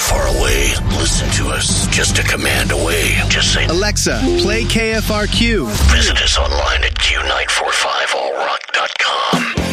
far away. Listen to us just a command away. Just say, Alexa, play KFRQ. Visit us online at